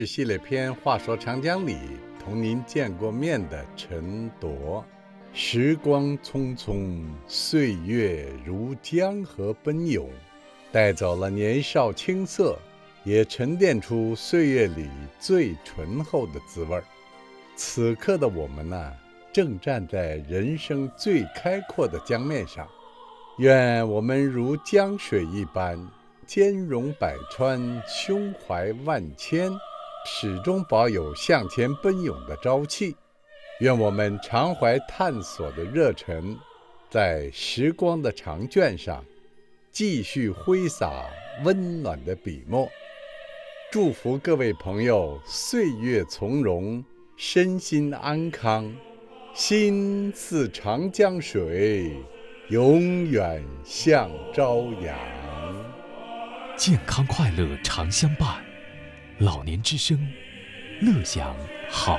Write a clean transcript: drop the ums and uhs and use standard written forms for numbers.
系列篇《话说长江》里同您见过面的陈铎。时光匆匆，岁月如江河奔涌，带走了年少青涩，也沉淀出岁月里最醇厚的滋味。此刻的我们呢，正站在人生最开阔的江面上，愿我们如江水一般，兼容百川，胸怀万千，始终保有向前奔涌的朝气。愿我们常怀探索的热忱，在时光的长卷上继续挥洒温暖的笔墨。祝福各位朋友岁月从容，身心安康，心似长江水，永远向朝阳。 健康快乐常相伴，老年之声，乐享好